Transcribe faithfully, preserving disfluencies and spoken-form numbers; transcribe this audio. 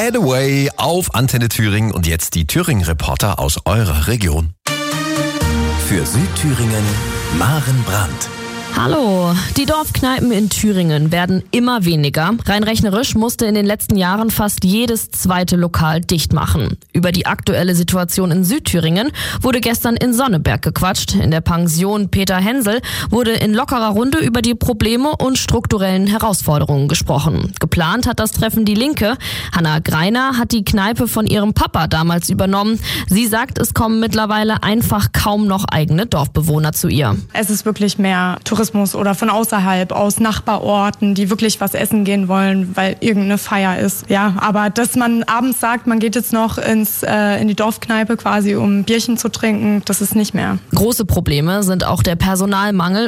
Getaway auf Antenne Thüringen und jetzt die Thüringen-Reporter aus eurer Region. Für Südthüringen, Maren Brandt. Hallo, die Dorfkneipen in Thüringen werden immer weniger. Rein rechnerisch musste in den letzten Jahren fast jedes zweite Lokal dicht machen. Über die aktuelle Situation in Südthüringen wurde gestern in Sonneberg gequatscht. In der Pension Peter Hensel wurde in lockerer Runde über die Probleme und strukturellen Herausforderungen gesprochen. Geplant hat das Treffen die Linke. Hanna Greiner hat die Kneipe von ihrem Papa damals übernommen. Sie sagt, es kommen mittlerweile einfach kaum noch eigene Dorfbewohner zu ihr. Es ist wirklich mehr Tourismus oder von außerhalb, aus Nachbarorten, die wirklich was essen gehen wollen, weil irgendeine Feier ist. Ja, aber dass man abends sagt, man geht jetzt noch ins, äh, in die Dorfkneipe quasi, um ein Bierchen zu trinken, das ist nicht mehr. Große Probleme sind auch der Personalmangel